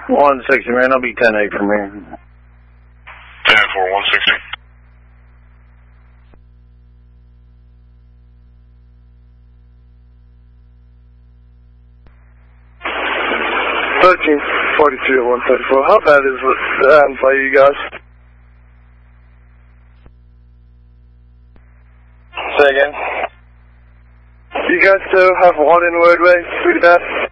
160, man. I'll be 10-8 from here. 10-4, 160. $13.42 at 134. How bad is the by you guys? Say again? You guys still have water in Wordway? Pretty bad?